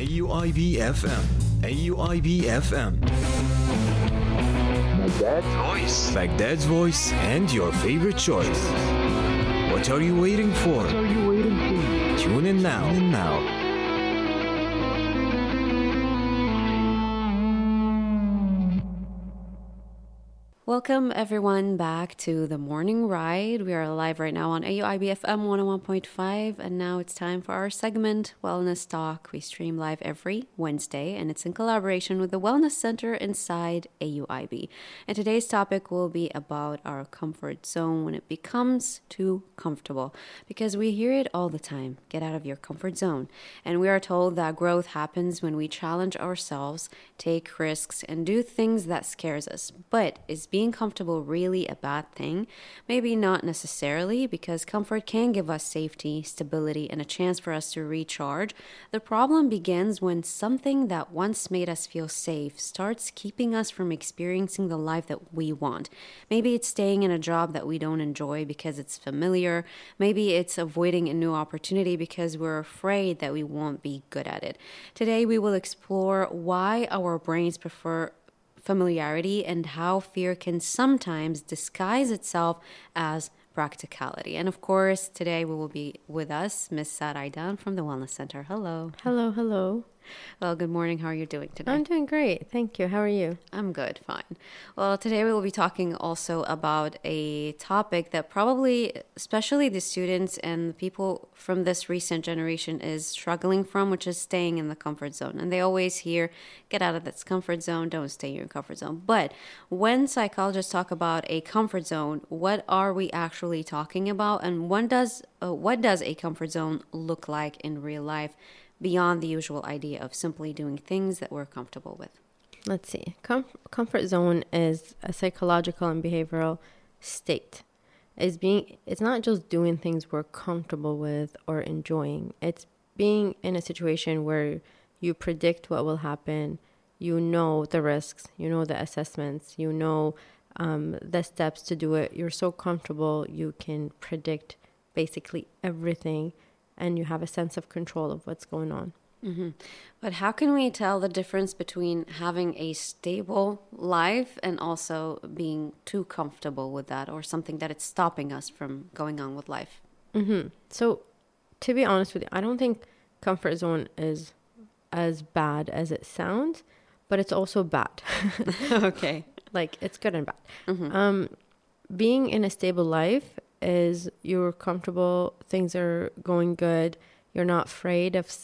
AUIB FM. AUIB FM. Baghdad's voice and your favorite choice. What are you waiting for? Tune in now. Welcome everyone back to the morning ride. We are live right now on AUIB FM 101.5, and now it's time for our segment Wellness Talk. We stream live every Wednesday, and it's in collaboration with the Wellness Center inside AUIB. And today's topic will be about our comfort zone when it becomes too comfortable, because we hear it all the time. Get out of your comfort zone. And we are told that growth happens when we challenge ourselves, take risks, and do things that scares us. But is being comfortable really a bad thing? Maybe not necessarily, because comfort can give us safety, stability, and a chance for us to recharge. The problem begins when something that once made us feel safe starts keeping us from experiencing the life that we want. Maybe it's staying in a job that we don't enjoy because it's familiar. Maybe it's avoiding a new opportunity because we're afraid that we won't be good at it. Today, we will explore why our brains prefer familiarity and how fear can sometimes disguise itself as practicality. And of course, today we will be with us, Ms. Saraidan from the Wellness Center. Hello. Hello. Well, good morning. How are you doing today? I'm doing great. Thank you. How are you? I'm good. Fine. Well, today we will be talking also about a topic that probably, especially the students and the people from this recent generation is struggling from, which is staying in the comfort zone. And they always hear, get out of this comfort zone, don't stay in your comfort zone. But when psychologists talk about a comfort zone, what are we actually talking about? And what does a comfort zone look like in real life, beyond the usual idea of simply doing things that we're comfortable with? Let's see. Comfort zone is a psychological and behavioral state. It's not just doing things we're comfortable with or enjoying. It's being in a situation where you predict what will happen. You know the risks. You know the assessments. You know the steps to do it. You're so comfortable. You can predict basically everything, and you have a sense of control of what's going on. Mm-hmm. But how can we tell the difference between having a stable life and also being too comfortable with that, or something that it's stopping us from going on with life? Mm-hmm. So, to be honest with you, I don't think comfort zone is as bad as it sounds, but it's also bad. Okay. Like, it's good and bad. Mm-hmm. Being in a stable life is you're comfortable, things are going good, you're not afraid of,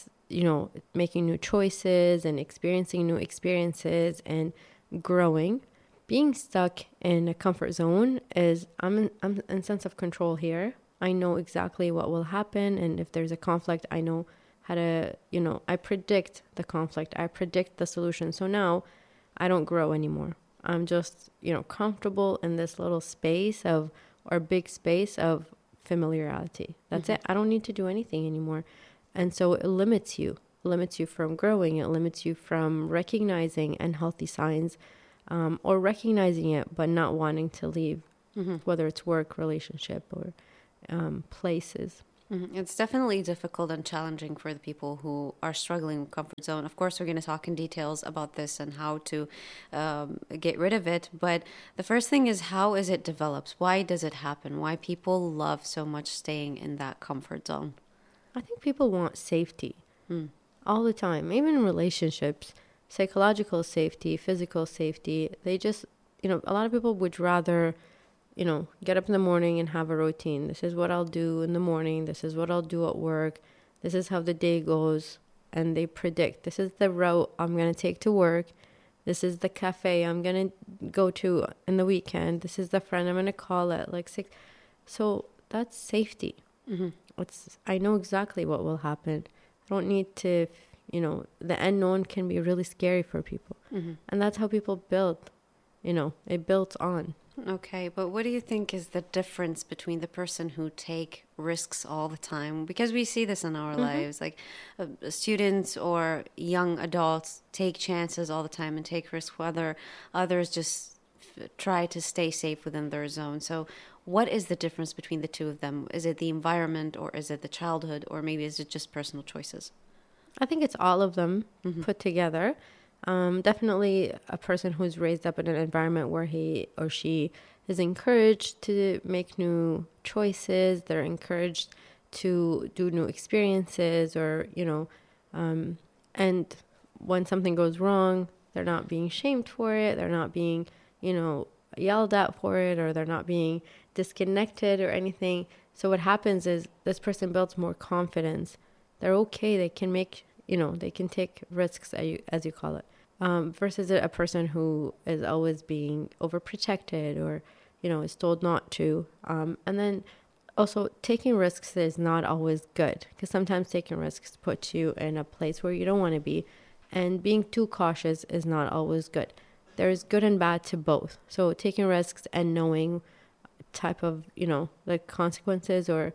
making new choices and experiencing new experiences and growing. Being stuck in a comfort zone is I'm in sense of control here. I know exactly what will happen, and if there's a conflict, I know how to, I predict the conflict, I predict the solution. So now I don't grow anymore. I'm just, comfortable in this little space or big space of familiarity. That's it. I don't need to do anything anymore. And so it limits you from growing. It limits you from recognizing unhealthy signs, or recognizing it but not wanting to leave, whether it's work, relationship, or places. Mm-hmm. It's definitely difficult and challenging for the people who are struggling with comfort zone. Of course, we're going to talk in details about this and how to get rid of it. But the first thing is, how is it developed? Why does it happen? Why people love so much staying in that comfort zone? I think people want safety all the time, even in relationships, psychological safety, physical safety. They just, a lot of people would rather get up in the morning and have a routine. This is what I'll do in the morning. This is what I'll do at work. This is how the day goes. And they predict, this is the route I'm going to take to work. This is the cafe I'm going to go to in the weekend. This is the friend I'm going to call at like 6. So that's safety. Mm-hmm. I know exactly what will happen. I don't need to, the unknown can be really scary for people. Mm-hmm. And that's how people build, it builds on. Okay, but what do you think is the difference between the person who take risks all the time? Because we see this in our lives, like students or young adults take chances all the time and take risks, whether others just try to stay safe within their zone. So what is the difference between the two of them? Is it the environment, or is it the childhood, or maybe is it just personal choices? I think it's all of them put together. Definitely a person who's raised up in an environment where he or she is encouraged to make new choices. They're encouraged to do new experiences, or, and when something goes wrong, they're not being shamed for it. They're not being, yelled at for it, or they're not being disconnected or anything. So what happens is this person builds more confidence. They're okay. They can make, they can take risks, as you call it, versus a person who is always being overprotected, or, is told not to. And then also taking risks is not always good, because sometimes taking risks puts you in a place where you don't want to be, and being too cautious is not always good. There's good and bad to both. So taking risks and knowing type of, the consequences, or,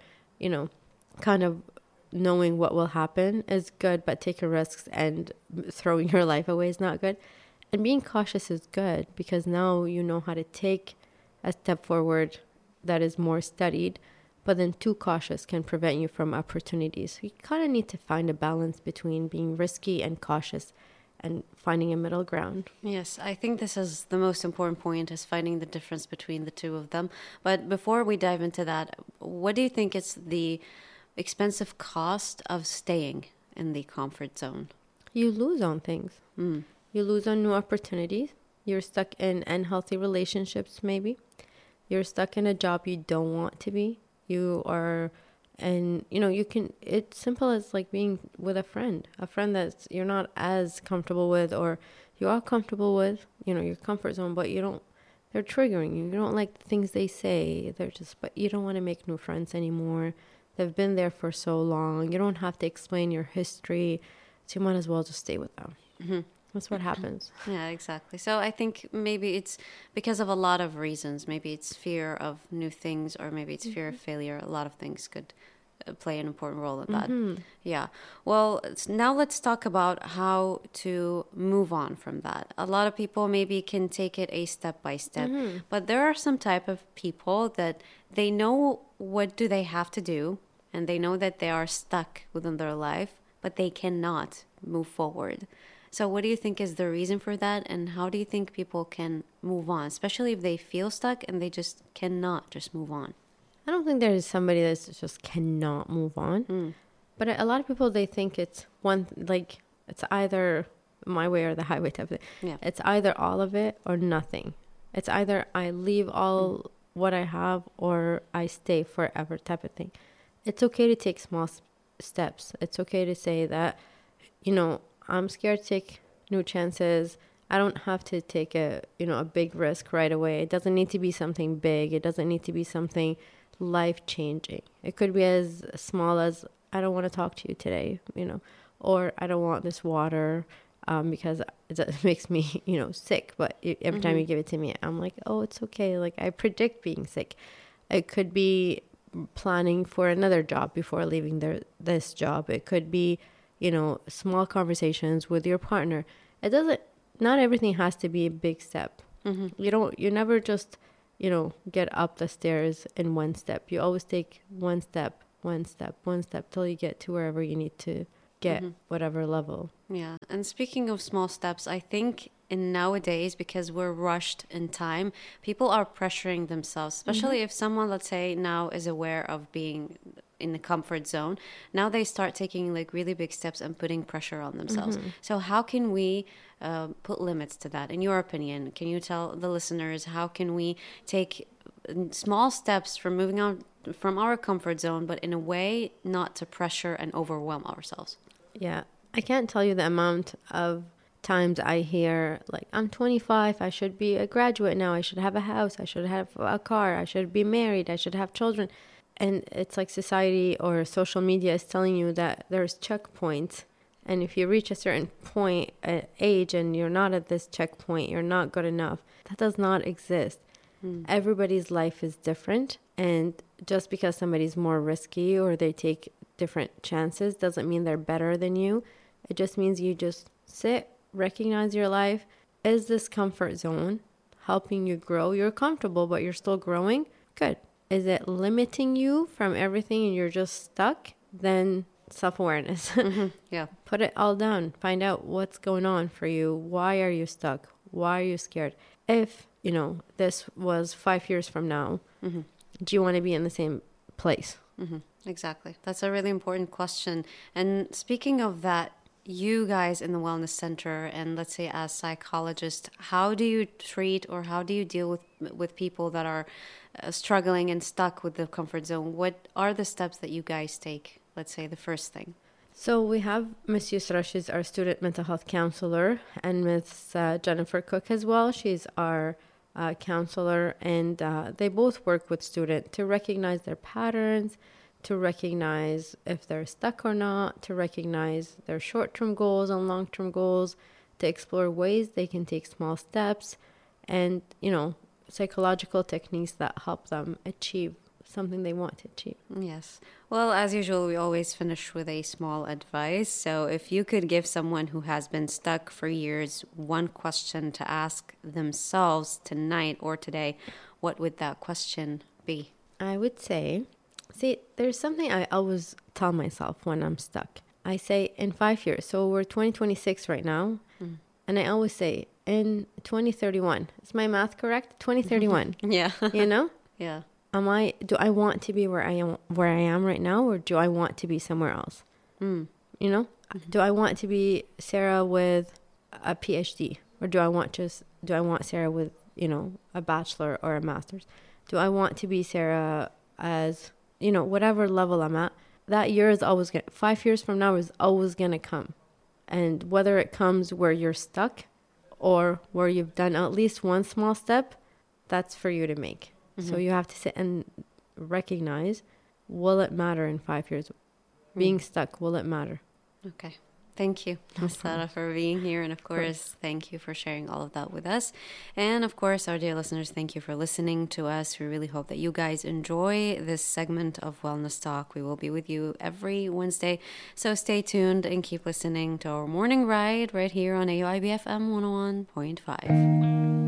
kind of knowing what will happen is good, but taking risks and throwing your life away is not good. And being cautious is good, because now you know how to take a step forward that is more studied, but then too cautious can prevent you from opportunities. So you kind of need to find a balance between being risky and cautious, and finding a middle ground. Yes, I think this is the most important point, is finding the difference between the two of them. But before we dive into that, what do you think is the expensive cost of staying in the comfort zone? You lose on things. You lose on new opportunities. You're stuck in unhealthy relationships, maybe. You're stuck in a job you don't want to be. You are, and it's simple as like being with a friend that you're not as comfortable with, or you are comfortable with, your comfort zone, but they're triggering you. You don't like the things they say. But you don't want to make new friends anymore. They've been there for so long. You don't have to explain your history. So you might as well just stay with them. Mm-hmm. That's what happens. Yeah, exactly. So I think maybe it's because of a lot of reasons. Maybe it's fear of new things, or maybe it's fear of failure. A lot of things could play an important role in that. Yeah. Well, now let's talk about how to move on from that. A lot of people maybe can take it a step by step, but there are some type of people that they know what do they have to do, and they know that they are stuck within their life, but they cannot move forward. So what do you think is the reason for that, and how do you think people can move on, especially if they feel stuck and they just cannot just move on? I don't think there is somebody that just cannot move on. But a lot of people, they think it's it's either my way or the highway type of thing. Yeah. It's either all of it or nothing. It's either I leave all what I have, or I stay forever type of thing. It's okay to take small steps. It's okay to say that, I'm scared to take new chances. I don't have to take a big risk right away. It doesn't need to be something big. It doesn't need to be something life-changing. It could be as small as, I don't want to talk to you today, or I don't want this water because it makes me, sick. But every time you give it to me, I'm like, oh, it's okay. Like, I predict being sick. It could be planning for another job before leaving this job. It could be, small conversations with your partner. Not everything has to be a big step. You never just, get up the stairs in one step. You always take one step till you get to wherever you need to get, whatever level. Yeah. And speaking of small steps, I think nowadays, because we're rushed in time, people are pressuring themselves, especially if someone, let's say, now is aware of being in the comfort zone. Now they start taking like really big steps and putting pressure on themselves. So how can we put limits to that? In your opinion, can you tell the listeners, how can we take small steps from moving on from our comfort zone, but in a way not to pressure and overwhelm ourselves? Yeah, I can't tell you the amount of times I hear, like, I'm 25, I should be a graduate now, I should have a house, I should have a car, I should be married, I should have children. And it's like society or social media is telling you that there's checkpoints, and if you reach a certain point at age and you're not at this checkpoint, you're not good enough. That does not exist. Everybody's life is different, and just because somebody's more risky or they take different chances doesn't mean they're better than you. It just means you just sit, recognize your life. Is this comfort zone helping you grow? You're comfortable, but you're still growing? Good. Is it limiting you from everything and you're just stuck? Then self-awareness. Yeah. Put it all down. Find out what's going on for you. Why are you stuck? Why are you scared? If, this was 5 years from now, do you want to be in the same place? Exactly. That's a really important question. And speaking of that, you guys in the Wellness Center, and let's say as psychologists, how do you treat or how do you deal with people that are struggling and stuck with the comfort zone? What are the steps that you guys take? Let's say the first thing. So we have Ms. Yusra, she's our student mental health counselor, and Ms. Jennifer Cook as well. She's our counselor, and they both work with students to recognize their patterns, to recognize if they're stuck or not, to recognize their short-term goals and long-term goals, to explore ways they can take small steps, and, psychological techniques that help them achieve something they want to achieve. Yes. Well, as usual, we always finish with a small advice. So if you could give someone who has been stuck for years one question to ask themselves tonight or today, what would that question be? I would say, there's something I always tell myself when I'm stuck. I say in 5 years, so we're 2026 right now, and I always say in 2031, is my math correct? 2031. Yeah. Yeah. Do I want to be where I am right now, or do I want to be somewhere else? Do I want to be Sarah with a PhD, or do I want Sarah with, a bachelor or a master's? Do I want to be Sarah as, whatever level I'm at? That year is always 5 years from now is always going to come. And whether it comes where you're stuck or where you've done at least one small step, that's for you to make. So you have to sit and recognize, will it matter in 5 years? Being stuck, will it matter? Okay. Thank you, Sarah, for being here. And of course, thank you for sharing all of that with us. And of course, our dear listeners, thank you for listening to us. We really hope that you guys enjoy this segment of Wellness Talk. We will be with you every Wednesday. So stay tuned and keep listening to our morning ride right here on AUIB FM 101.5.